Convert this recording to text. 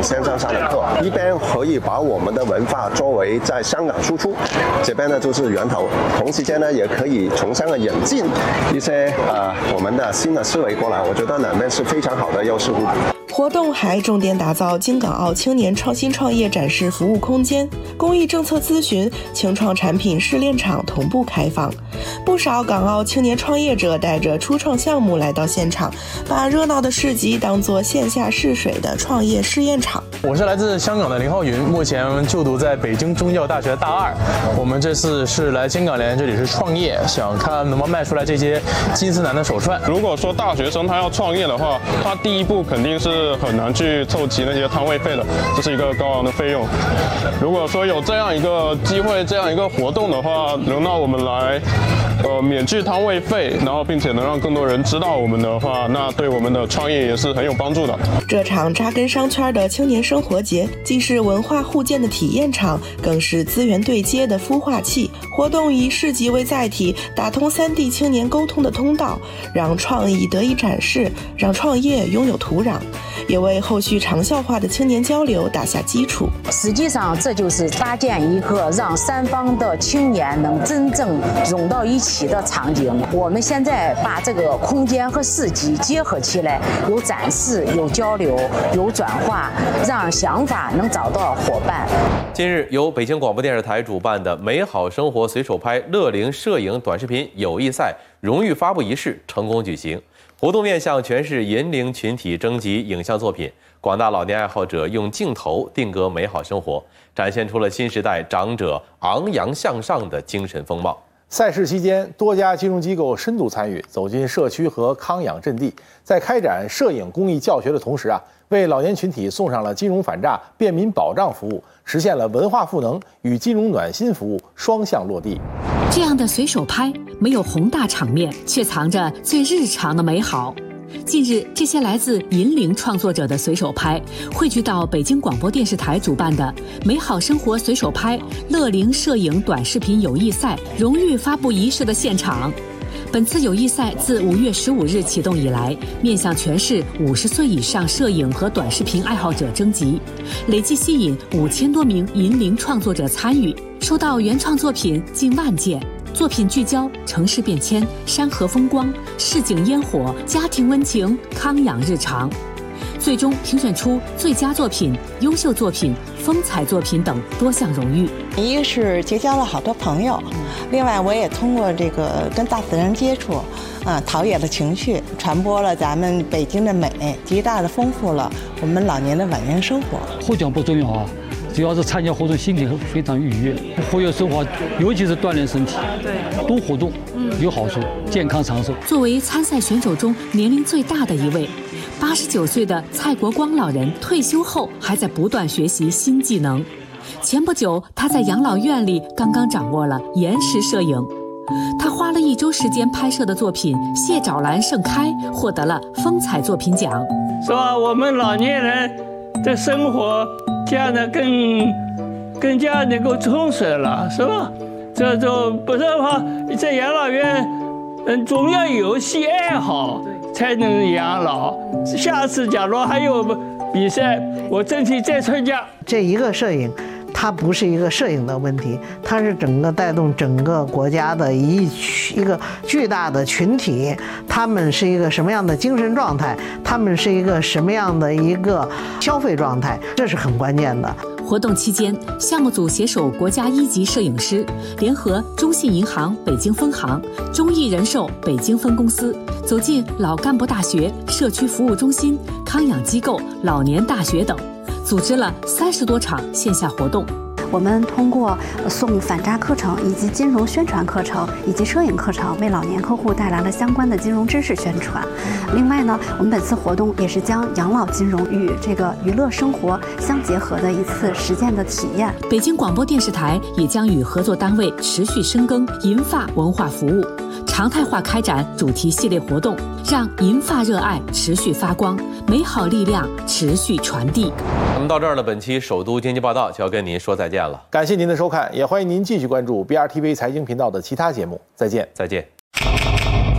线上上的课，一边可以把我们的文化作为在香港输出，这边呢就是源头，同时间呢也可以从香港引进一些我们的新的思维过来，我觉得两边是非常好的优势互补。 活动还重点打造京港澳青年创新创业展示服务空间，公益政策咨询、青创产品试炼场同步开放。不少港澳青年创业者带着初创项目来到现场，把热闹的市集当作线下试水的创业试验场。 我是来自香港的林浩云，目前就读在北京中教大学大2。我们这次是来京港联，这里是创业，想看能不能卖出来这些金丝楠的手串。 如果说大学生他要创业的话，他第一步肯定是很难去凑齐那些摊位费的，这是一个高昂的费用。如果说有这样一个机会，这样一个活动的话，能让我们来免去摊位费，然后并且能让更多人知道我们的话，那对我们的创业也是很有帮助的。 这场扎根商圈的青年生活节，既是文化互鉴的体验场，更是资源对接的孵化器。活动以市集为载体，打通3地青年沟通的通道，让创意得以展示，让创业拥有土壤，也为后续长效化的青年交流打下基础。 实际上，这就是搭建一个让3方的青年能真正融到一起的场景。我们现在把这个空间和市集结合起来，有展示，有交流，有转化，让想法能找到伙伴。 近日，由北京广播电视台主办的美好生活随手拍乐龄摄影短视频友谊赛荣誉发布仪式成功举行。活动面向全市银龄群体征集影像作品，广大老年爱好者用镜头定格美好生活，展现出了新时代长者昂扬向上的精神风貌。 赛事期间，多家金融机构深度参与，走进社区和康养阵地，在开展摄影公益教学的同时为老年群体送上了金融反诈、便民保障服务，实现了文化赋能与金融暖心服务双向落地。 这样的随手拍没有宏大场面，却藏着最日常的美好。近日，这些来自银龄创作者的随手拍汇聚到北京广播电视台主办的美好生活随手拍乐龄摄影短视频友谊赛荣誉发布仪式的现场。本次友谊赛自5月15日启动以来，面向全市50岁以上摄影和短视频爱好者征集，累计吸引5000多名银龄创作者参与，收到原创作品近万件。作品聚焦城市变迁、山河风光、市井烟火、家庭温情、康养日常，最终评选出最佳作品、优秀作品、风采作品等多项荣誉。 一个是结交了好多朋友，另外我也通过这个跟大自然接触，陶冶了情绪，传播了咱们北京的美，极大的丰富了我们老年的晚年生活。 获奖不重要只要是参加活动，心情非常愉悦，活跃生活，尤其是锻炼身体，多活动有好处，健康长寿。 作为参赛选手中年龄最大的一位，89岁的蔡国光老人退休后还在不断学习新技能。前不久，他在养老院里刚刚掌握了延时摄影。他花了1周时间拍摄的作品《谢爪兰盛开》获得了风采作品奖。 是吧？我们老年人的生活这样的更加能够充实了，是吧？这种不是的话，在养老院，总要有些爱好才能养老。下次假如还有比赛，我争取再参加。 这一个摄影，它不是一个摄影的问题，它是整个带动整个国家的一个巨大的群体，他们是一个什么样的精神状态，他们是一个什么样的一个消费状态，这是很关键的。 活动期间，项目组携手国家1级摄影师，联合中信银行北京分行、中义人寿北京分公司，走进老干部大学、社区服务中心、康养机构、老年大学等，组织了30多场线下活动。 我们通过送反诈课程以及金融宣传课程以及摄影课程，为老年客户带来了相关的金融知识宣传。另外呢，我们本次活动也是将养老金融与这个娱乐生活相结合的一次实践的体验。 北京广播电视台也将与合作单位持续深耕银发文化服务，常态化开展主题系列活动，让银发热爱持续发光，美好力量持续传递。 那么到这儿呢，本期首都经济报道就要跟您说再见了。 感谢您的收看，也欢迎您继续关注 BRTV 财经频道的其他节目。再见， 再见。